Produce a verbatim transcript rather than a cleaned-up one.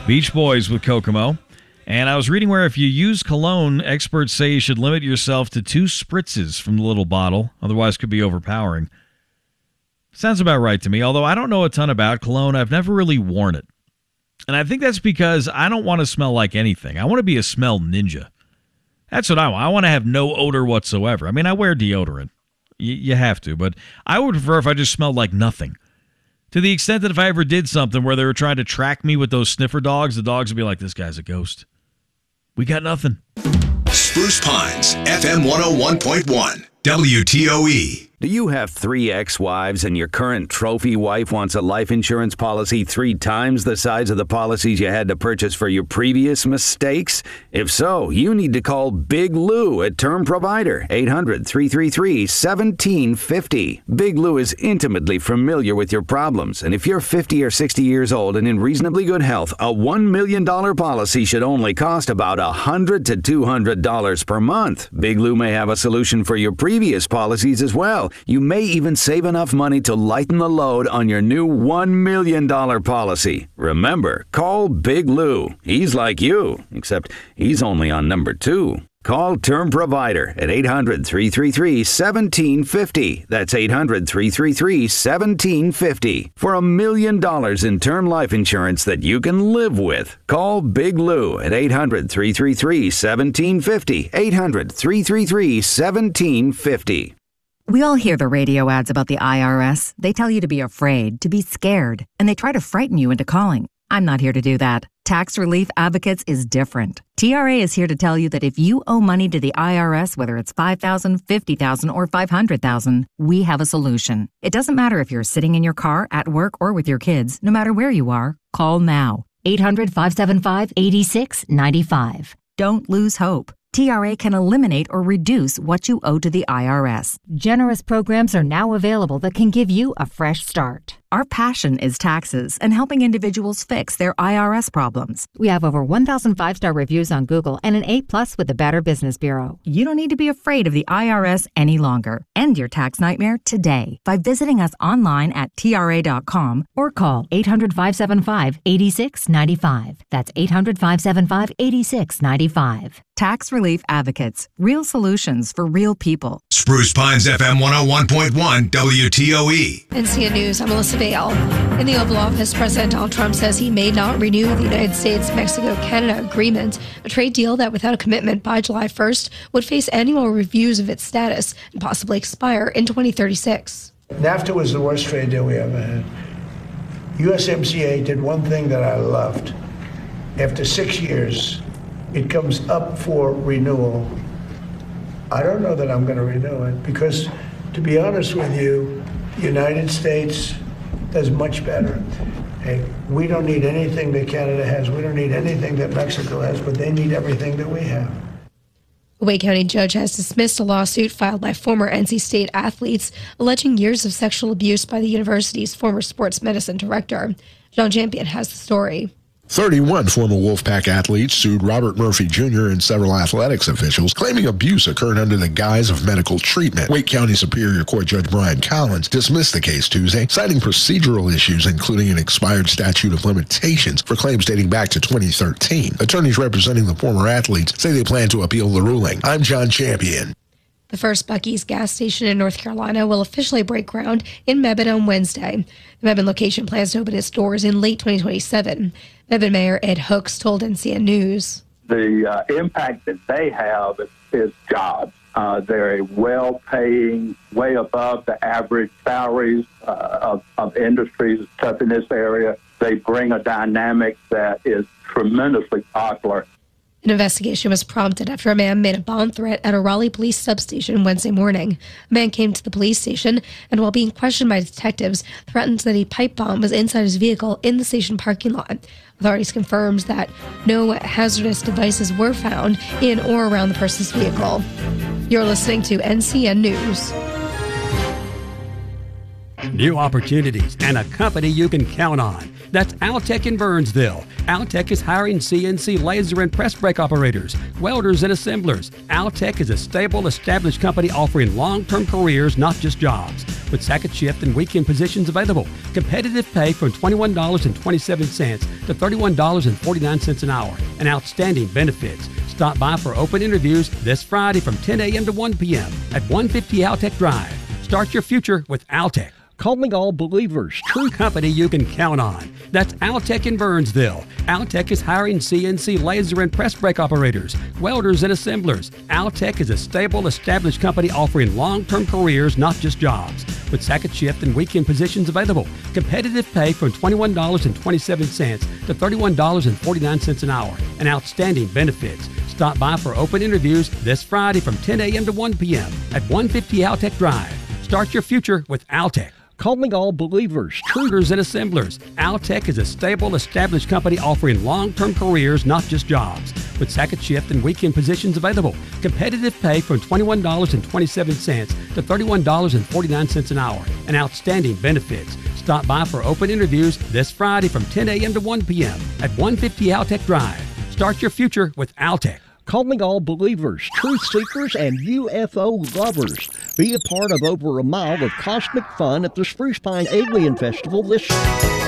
Beach Boys with Kokomo. And I was reading where if you use cologne, experts say you should limit yourself to two spritzes from the little bottle. Otherwise, it could be overpowering. Sounds about right to me, although I don't know a ton about cologne. I've never really worn it. And I think that's because I don't want to smell like anything. I want to be a smell ninja. That's what I want. I want to have no odor whatsoever. I mean, I wear deodorant. Y- you have to, but I would prefer if I just smelled like nothing. To the extent that if I ever did something where they were trying to track me with those sniffer dogs, the dogs would be like, this guy's a ghost. We got nothing. Spruce Pines, F M one oh one point one, W T O E. Do you have three ex-wives and your current trophy wife wants a life insurance policy three times the size of the policies you had to purchase for your previous mistakes? If so, you need to call Big Lou at Term Provider, eight hundred, three three three, one seven five zero. Big Lou is intimately familiar with your problems, and if you're fifty or sixty years old and in reasonably good health, a one million dollars policy should only cost about one hundred to two hundred dollars per month. Big Lou may have a solution for your previous policies as well. You may even save enough money to lighten the load on your new one million dollars policy. Remember, call Big Lou. He's like you, except he's only on number two. Call Term Provider at eight hundred, three three three, one seven five zero. That's eight hundred, three three three, one seven five zero. For a million dollars in term life insurance that you can live with. Call Big Lou at eight hundred, three three three, one seven five zero. eight hundred, three three three, one seven five zero. We all hear the radio ads about the I R S. They tell you to be afraid, to be scared, and they try to frighten you into calling. I'm not here to do that. Tax Relief Advocates is different. T R A is here to tell you that if you owe money to the I R S, whether it's five thousand dollars, fifty thousand dollars, or five hundred thousand dollars, we have a solution. It doesn't matter if you're sitting in your car, at work, or with your kids. No matter where you are, call now. eight hundred, five seven five, eight six nine five. Don't lose hope. T R A can eliminate or reduce what you owe to the I R S. Generous programs are now available that can give you a fresh start. Our passion is taxes and helping individuals fix their I R S problems. We have over one thousand five-star reviews on Google and an A plus with the Better Business Bureau. You don't need to be afraid of the I R S any longer. End your tax nightmare today by visiting us online at T R A dot com or call eight hundred, five seven five, eight six nine five. That's eight hundred, five seven five, eight six nine five. Tax Relief Advocates. Real solutions for real people. Spruce Pines, F M one oh one point one, W T O E. N C N News, I'm Melissa Bale. In the Oval Office, President Donald Trump says he may not renew the United States-Mexico-Canada agreement, a trade deal that without a commitment by July first would face annual reviews of its status and possibly expire in twenty thirty-six. NAFTA was the worst trade deal we ever had. U S M C A did one thing that I loved. After six years, it comes up for renewal. I don't know that I'm going to renew it because, to be honest with you, the United States does much better. Hey, we don't need anything that Canada has. We don't need anything that Mexico has, but they need everything that we have. A Wake County judge has dismissed a lawsuit filed by former N C State athletes alleging years of sexual abuse by the university's former sports medicine director. John Champion has the story. thirty-one former Wolfpack athletes sued Robert Murphy Junior and several athletics officials, claiming abuse occurred under the guise of medical treatment. Wake County Superior Court Judge Brian Collins dismissed the case Tuesday, citing procedural issues, including an expired statute of limitations for claims dating back to twenty thirteen. Attorneys representing the former athletes say they plan to appeal the ruling. I'm John Champion. The first Buc-ee's gas station in North Carolina will officially break ground in Mebane on Wednesday. The Mebane location plans to open its doors in late twenty twenty-seven. Mebane Mayor Ed Hooks told N C N News. The uh, impact that they have is, is jobs. Uh, they're a well-paying, way above the average salaries uh, of, of industries up in this area. They bring a dynamic that is tremendously popular. An investigation was prompted after a man made a bomb threat at a Raleigh police substation Wednesday morning. A man came to the police station and, while being questioned by detectives, threatened that a pipe bomb was inside his vehicle in the station parking lot. Authorities confirmed that no hazardous devices were found in or around the person's vehicle. You're listening to N C N News. New opportunities and a company you can count on. That's Altec in Burnsville. Altec is hiring C N C laser and press brake operators, welders, and assemblers. Altec is a stable, established company offering long-term careers, not just jobs. with second shift and weekend positions available. Competitive pay from twenty-one dollars and twenty-seven cents to thirty-one dollars and forty-nine cents an hour, and outstanding benefits. Stop by for open interviews this Friday from ten a.m. to one p.m. at one fifty Altec Drive. Start your future with Altec. Calling all believers, True company you can count on. That's Altec in Burnsville. Altec is hiring C N C laser and press brake operators, welders, and assemblers. Altec is a stable, established company offering long-term careers, not just jobs, with second shift and weekend positions available. Competitive pay from twenty-one dollars and twenty-seven cents to thirty-one dollars and forty-nine cents an hour, and outstanding benefits. Stop by for open interviews this Friday from ten a.m. to one p.m. at one fifty Altec Drive. Start your future with Altec. Calling all believers, Truthers and assemblers. Altec is a stable, established company offering long-term careers, not just jobs, with second shift and weekend positions available. Competitive pay from twenty-one dollars and twenty-seven cents to thirty-one dollars and forty-nine cents an hour, and outstanding benefits. Stop by for open interviews this Friday from ten a.m. to one p.m. at one fifty Altec Drive. Start your future with Altec. Calling all believers, truth seekers, and U F O lovers. Be a part of over a mile of cosmic fun at the Spruce Pine Alien Festival this